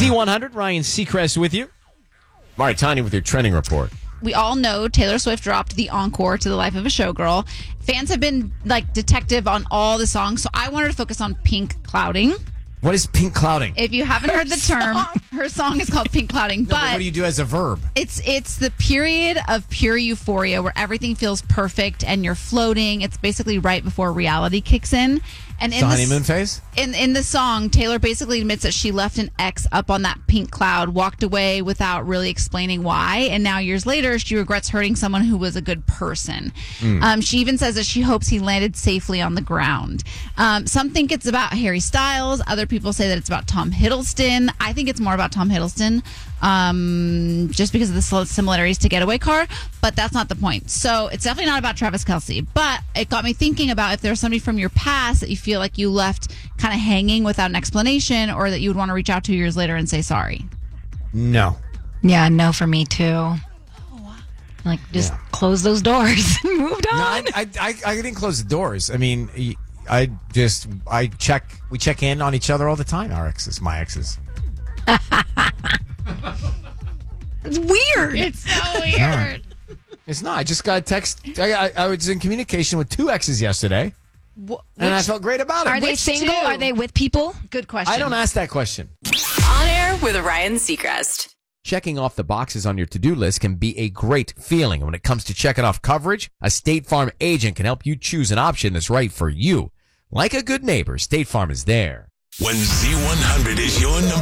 Z100, Ryan Seacrest with you. All right, Tanya with your trending report. We all know Taylor Swift dropped the encore to The Life of a Showgirl. Fans have been detective on all the songs, so I wanted to focus on Pink Clouding. What is pink clouding? If you haven't heard the term, her song is called Pink Clouding. But what do you do as a verb? It's the period of pure euphoria where everything feels perfect and you're floating. It's basically right before reality kicks in. And the honeymoon phase? In the song, Taylor basically admits that she left an ex up on that pink cloud, walked away without really explaining why, and now years later, she regrets hurting someone who was a good person. She even says that she hopes he landed safely on the ground. Some think it's about Harry Styles. Other people say that it's about Tom Hiddleston. I think it's more about Tom Hiddleston, just because of the similarities to Getaway Car, but that's not the point. So it's definitely not about Travis Kelce, but it got me thinking about if there's somebody from your past that you feel like you left kind of hanging without an explanation, or that you would want to reach out to years later and say sorry. No. Yeah, no for me too. Just close those doors and moved on. No, I didn't close the doors. I mean, we check in on each other all the time. Our exes, my exes. It's weird. It's so weird. It's not. I just got a text. I was in communication with 2 exes yesterday, and I felt great about it. Are they single? Are they with people? Good question. I don't ask that question. On Air with Ryan Seacrest. Checking off the boxes on your to-do list can be a great feeling. When it comes to checking off coverage, a State Farm agent can help you choose an option that's right for you. Like a good neighbor, State Farm is there. When Z100 is your number